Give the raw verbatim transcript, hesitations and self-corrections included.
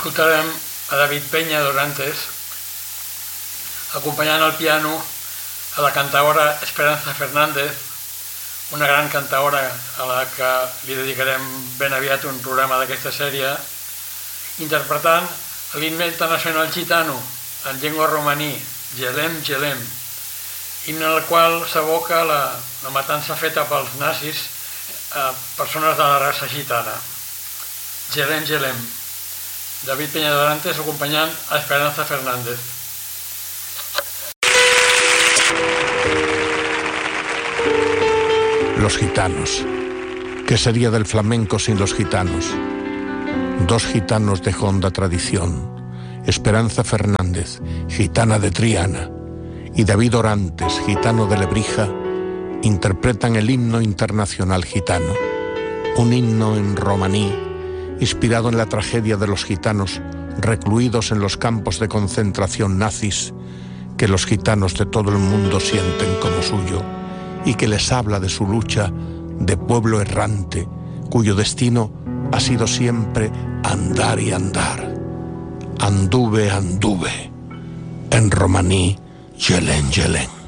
escoltarem a David Peña Dorantes acompanyant al piano a la cantaora Esperanza Fernández, una gran cantaora a la que li dedicarem ben aviat un programa d'aquesta sèrie, interpretant l'himne internacional gitano en llengua romaní, Gelem, Gelem, himne en el qual s'evoca la, la matança feta pels nazis a persones de la raça gitana. Gelem, Gelem. David Peña Dorantes acompanyant a Esperanza Fernández. Los gitanos. ¿Qué sería del flamenco sin los gitanos? Dos gitanos de honda tradición, Esperanza Fernández, gitana de Triana, y David Dorantes, gitano de Lebrija, interpretan el himno internacional gitano, un himno en romaní, inspirado en la tragedia de los gitanos recluidos en los campos de concentración nazis, que los gitanos de todo el mundo sienten como suyo, y que les habla de su lucha de pueblo errante, cuyo destino ha sido siempre andar y andar. Anduve, anduve, en romaní, Gelem, Gelem.